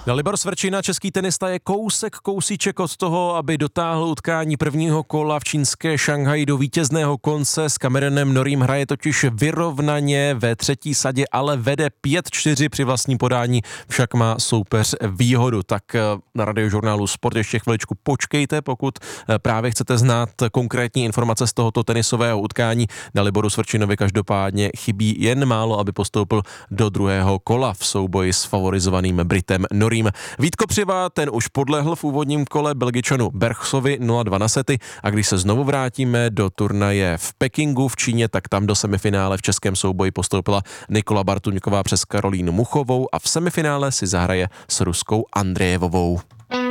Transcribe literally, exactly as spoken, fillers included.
Dalibor Svrčina, český tenista, je kousek, kousíček od toho, aby dotáhl utkání prvního kola v čínské Šanghaji do vítězného konce. S Cameronem Norriem hraje totiž vyrovnaně ve třetí sadě, ale vede pět čtyři při vlastním podání, však má soupeř výhodu. Tak na Radiožurnálu Sport ještě chviličku počkejte, pokud právě chcete znát konkrétní informace z tohoto tenisového utkání. Daliboru Svrčinovi každopádně chybí jen málo, aby postoupil do druhého kola v souboji s favorizovaným Britem Norriem. Vítko Přiva, ten už podlehl v úvodním kole Belgičanu Berchsovi nula dva na sety, a když se znovu vrátíme do turnaje v Pekingu v Číně, tak tam do semifinále v českém souboji postoupila Nikola Bartuňková přes Karolínu Muchovou a v semifinále si zahraje s Ruskou Andrejevovou.